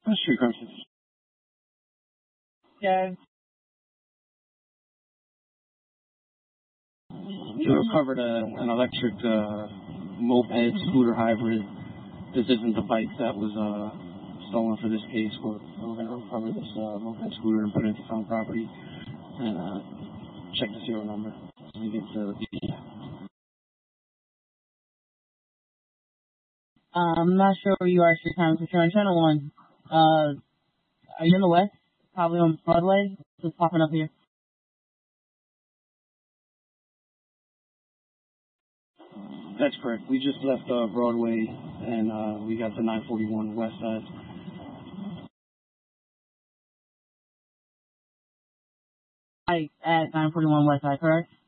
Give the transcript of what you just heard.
Street car 50. Yeah. You recovered an electric moped scooter hybrid. This isn't the bike that was stolen for this case. We're going to recover this moped scooter and put it into found property and check the serial number. So we get I'm not sure where you are, Street Times, but you're on Channel 1. Are you in the West? Probably on Broadway? It's popping up here. That's correct. We just left Broadway, and we got the 941 West Side. At 941 West Side, correct?